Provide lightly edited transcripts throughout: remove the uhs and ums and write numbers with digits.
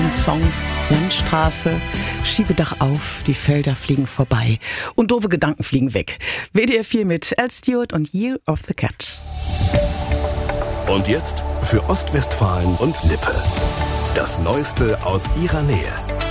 ein Song. Landstraße, Schiebedach auf, die Felder fliegen vorbei und doofe Gedanken fliegen weg. WDR 4 mit Al Stewart und Year of the Cat. Und jetzt für Ostwestfalen und Lippe. Das Neueste aus ihrer Nähe.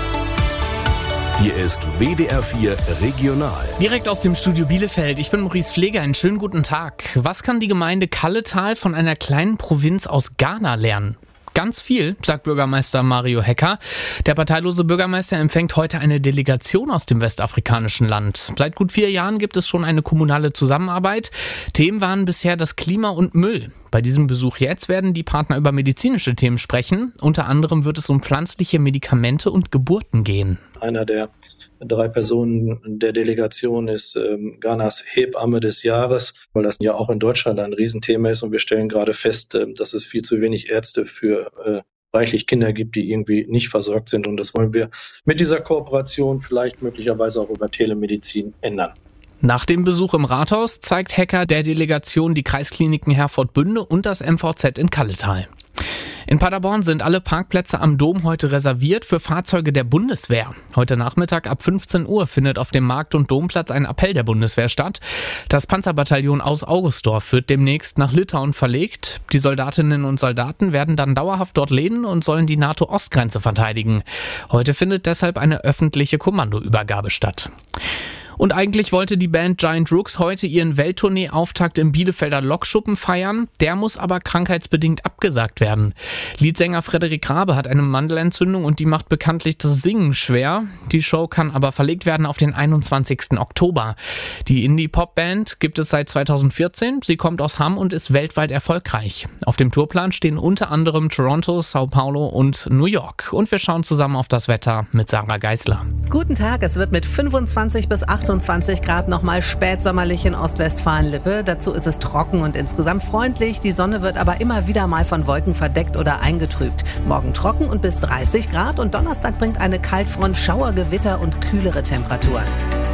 Hier ist WDR 4 Regional. Direkt aus dem Studio Bielefeld. Ich bin Maurice Pfleger. Einen schönen guten Tag. Was kann die Gemeinde Kalletal von einer kleinen Provinz aus Ghana lernen? Ganz viel, sagt Bürgermeister Mario Hecker. Der parteilose Bürgermeister empfängt heute eine Delegation aus dem westafrikanischen Land. Seit gut 4 Jahren gibt es schon eine kommunale Zusammenarbeit. Themen waren bisher das Klima und Müll. Bei diesem Besuch jetzt werden die Partner über medizinische Themen sprechen. Unter anderem wird es um pflanzliche Medikamente und Geburten gehen. Einer der 3 Personen der Delegation ist Ghanas Hebamme des Jahres, weil das ja auch in Deutschland ein Riesenthema ist. Und wir stellen gerade fest, dass es viel zu wenig Ärzte für reichlich Kinder gibt, die irgendwie nicht versorgt sind. Und das wollen wir mit dieser Kooperation vielleicht möglicherweise auch über Telemedizin ändern. Nach dem Besuch im Rathaus zeigt Hecker der Delegation die Kreiskliniken Herford-Bünde und das MVZ in Kalletal. In Paderborn sind alle Parkplätze am Dom heute reserviert für Fahrzeuge der Bundeswehr. Heute Nachmittag ab 15 Uhr findet auf dem Markt- und Domplatz ein Appell der Bundeswehr statt. Das Panzerbataillon aus Augustdorf wird demnächst nach Litauen verlegt. Die Soldatinnen und Soldaten werden dann dauerhaft dort leben und sollen die NATO-Ostgrenze verteidigen. Heute findet deshalb eine öffentliche Kommandoübergabe statt. Und eigentlich wollte die Band Giant Rooks heute ihren Welttournee-Auftakt im Bielefelder Lokschuppen feiern. Der muss aber krankheitsbedingt abgesagt werden. Leadsänger Frederik Rabe hat eine Mandelentzündung und die macht bekanntlich das Singen schwer. Die Show kann aber verlegt werden auf den 21. Oktober. Die Indie-Pop-Band gibt es seit 2014. Sie kommt aus Hamm und ist weltweit erfolgreich. Auf dem Tourplan stehen unter anderem Toronto, Sao Paulo und New York. Und wir schauen zusammen auf das Wetter mit Sarah Geisler. Guten Tag, es wird mit 25 bis 28 Grad nochmal spätsommerlich in Ostwestfalen-Lippe. Dazu ist es trocken und insgesamt freundlich. Die Sonne wird aber immer wieder mal von Wolken verdeckt oder eingetrübt. Morgen trocken und bis 30 Grad und Donnerstag bringt eine Kaltfront Schauergewitter und kühlere Temperaturen.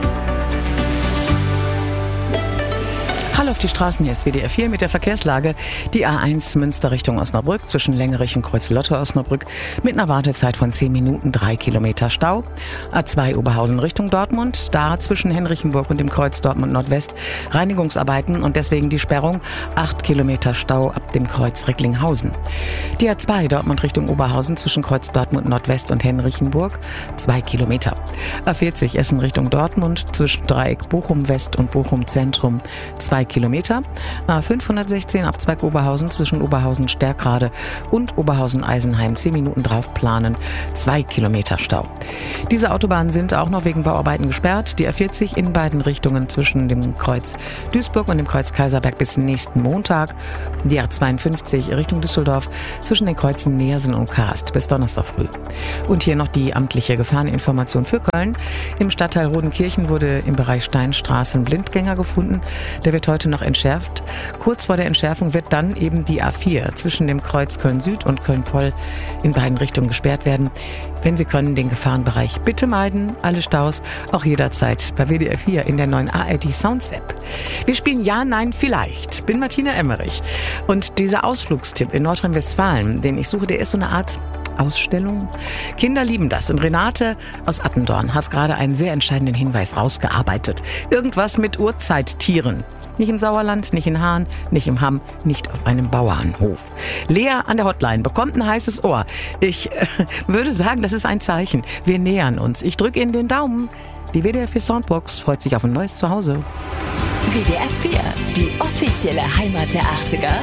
Hallo auf die Straßen, hier ist WDR 4 mit der Verkehrslage. Die A1 Münster Richtung Osnabrück zwischen Längerich und Kreuz-Lotte-Osnabrück mit einer Wartezeit von 10 Minuten, 3 Kilometer Stau. A2 Oberhausen Richtung Dortmund, da zwischen Henrichenburg und dem Kreuz Dortmund Nordwest Reinigungsarbeiten und deswegen die Sperrung, 8 Kilometer Stau ab dem Kreuz Recklinghausen. Die A2 Dortmund Richtung Oberhausen zwischen Kreuz Dortmund Nordwest und Henrichenburg, 2 Kilometer. A40 Essen Richtung Dortmund zwischen Dreieck Bochum West und Bochum Zentrum, 2 Kilometer. A516 Abzweig Oberhausen zwischen Oberhausen Stärkrade und Oberhausen Eisenheim 10 Minuten drauf planen, 2 Kilometer Stau. Diese Autobahnen sind auch noch wegen Bauarbeiten gesperrt. Die A40 in beiden Richtungen zwischen dem Kreuz Duisburg und dem Kreuz Kaiserberg bis nächsten Montag. Die A52 Richtung Düsseldorf zwischen den Kreuzen Neersen und Karst bis Donnerstag früh. Und hier noch die amtliche Gefahreninformation für Köln. Im Stadtteil Rodenkirchen wurde im Bereich Steinstraße ein Blindgänger gefunden. Der wird heute noch entschärft. Kurz vor der Entschärfung wird dann eben die A4 zwischen dem Kreuz Köln-Süd und Köln-Poll in beiden Richtungen gesperrt werden. Wenn Sie können, den Gefahrenbereich bitte meiden. Alle Staus auch jederzeit bei WDR 4 in der neuen ARD Sounds App. Wir spielen Ja, Nein, Vielleicht. Bin Martina Emmerich. Und dieser Ausflugstipp in Nordrhein-Westfalen, den ich suche, der ist so eine Art Ausstellung. Kinder lieben das. Und Renate aus Attendorn hat gerade einen sehr entscheidenden Hinweis rausgearbeitet. Irgendwas mit Urzeittieren. Nicht im Sauerland, nicht in Hahn, nicht im Hamm, nicht auf einem Bauernhof. Lea an der Hotline bekommt ein heißes Ohr. Ich würde sagen, das ist ein Zeichen. Wir nähern uns. Ich drücke Ihnen den Daumen. Die WDR 4 Soundbox freut sich auf ein neues Zuhause. WDR 4, die offizielle Heimat der 80er.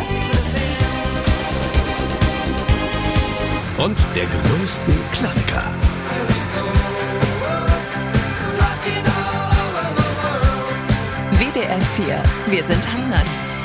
Und der größten Klassiker. WDR 4, wir sind Heimat.